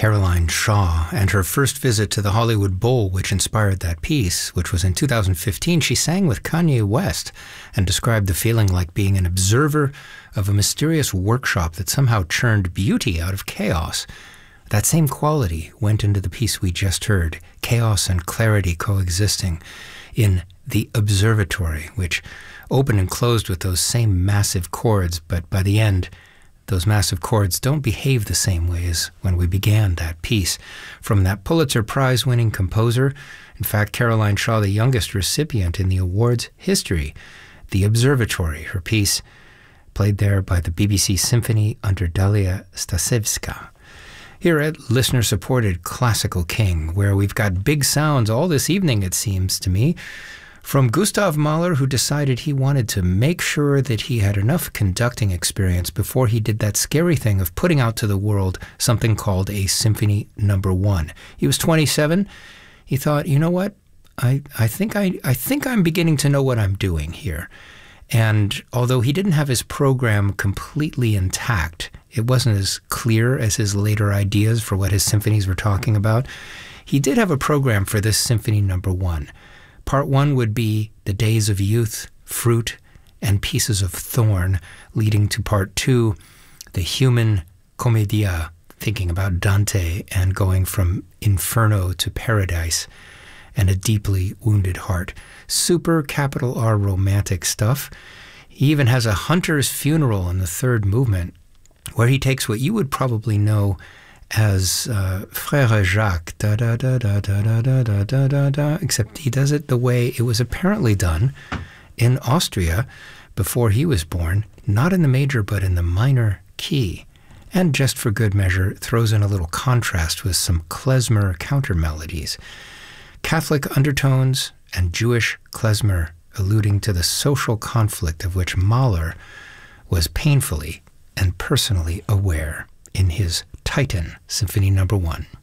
Caroline Shaw, and her first visit to the Hollywood Bowl, which inspired that piece, which was in 2015, she sang with Kanye West and described the feeling like being an observer of a mysterious workshop that somehow churned beauty out of chaos. That same quality went into the piece we just heard, chaos and clarity coexisting, in The Observatory, which opened and closed with those same massive chords, but by the end, those massive chords don't behave the same way as when we began that piece. From that Pulitzer Prize-winning composer, in fact, Caroline Shaw, the youngest recipient in the award's history, The Observatory, her piece played there by the BBC Symphony under Dalia Stasevska. Here at listener-supported Classical King, where we've got big sounds all this evening, it seems to me, from Gustav Mahler, who decided he wanted to make sure that he had enough conducting experience before he did that scary thing of putting out to the world something called a Symphony No. 1. He was 27. He thought, you know what? I think I'm beginning to know what I'm doing here. And although he didn't have his program completely intact, it wasn't as clear as his later ideas for what his symphonies were talking about, he did have a program for this Symphony No. 1. Part 1 would be the days of youth, fruit, and pieces of thorn, leading to Part 2, the human commedia, thinking about Dante and going from inferno to paradise, and a deeply wounded heart. Super capital R romantic stuff. He even has a hunter's funeral in the third movement, where he takes what you would probably know as Frère Jacques, da da da da da da da da da da da, except he does it the way it was apparently done in Austria before he was born, not in the major but in the minor key, and just for good measure throws in a little contrast with some klezmer counter melodies. Catholic undertones and Jewish klezmer alluding to the social conflict of which Mahler was painfully and personally aware in his Titan Symphony No. 1.